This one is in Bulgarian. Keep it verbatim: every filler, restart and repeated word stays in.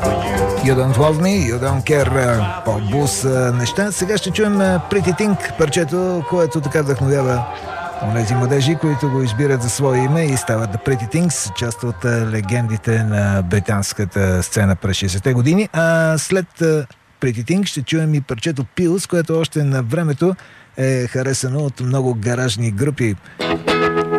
You Don't Love Me, You Don't Care, по-бус неща. Сега ще чуем Pretty Thing, парчето, което така вдъхновява онези младежи, които го избират за свое име и стават The Pretty Things, част от легендите на британската сцена през шейсетте години. А след Pretty Thing ще чуем и парчето Pills, което още на времето е харесано от много гаражни групи.